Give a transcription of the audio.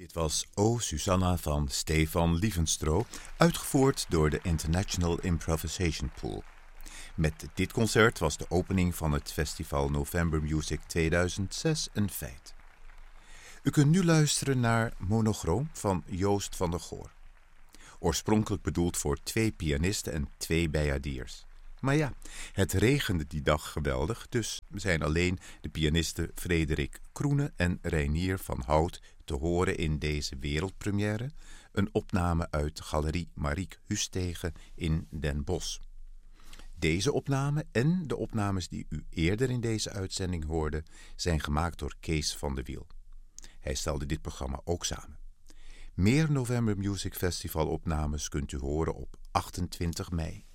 Dit was O Susanna van Stefan Lievenstro, uitgevoerd door de International Improvisation Pool. Met dit concert was de opening van het festival November Music 2006 een feit. U kunt nu luisteren naar Monochroom van Joost van der Goor. Oorspronkelijk bedoeld voor 2 pianisten en 2 bijaardiers. Maar ja, het regende die dag geweldig, dus zijn alleen de pianisten Frederik Kroene en Reinier van Hout te horen in deze wereldpremière, een opname uit Galerie Mariek Hustegen in Den Bosch. Deze opname en de opnames die u eerder in deze uitzending hoorde, zijn gemaakt door Kees van de Wiel. Hij stelde dit programma ook samen. Meer November Music Festival opnames kunt u horen op 28 mei.